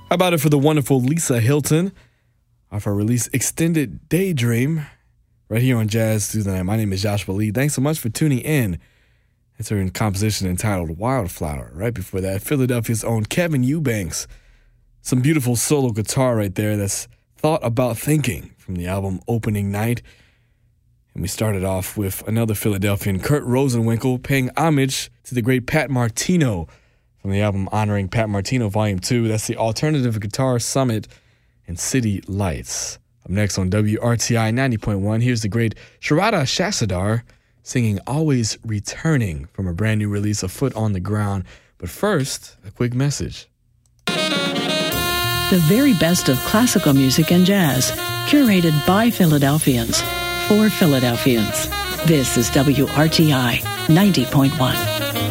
How about it for the wonderful Lisa Hilton off her release Extended Daydream right here on Jazz Through the Night. My name is Joshua Lee. Thanks so much for tuning in. It's her composition entitled Wildflower. Right before that, Philadelphia's own Kevin Eubanks. Some beautiful solo guitar right there that's Thought About Thinking from the album Opening Night. And we started off with another Philadelphian, Kurt Rosenwinkel, paying homage to the great Pat Martino from the album honoring Pat Martino Volume 2. That's the Alternative Guitar Summit and City Lights. Up next on WRTI 90.1, here's the great Sharada Shastadar singing Always Returning from a brand new release, A Foot on the Ground. But first, a quick message. The very best of classical music and jazz, curated by Philadelphians, for Philadelphians. This is WRTI 90.1.